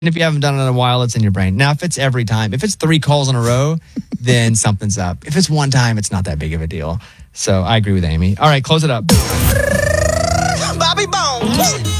if you haven't done it in a while, it's in your brain. Now, if it's every time, if it's 3 calls in a row, then something's up. If it's one time, it's not that big of a deal. So I agree with Amy. All right, close it up. Bobby Bones.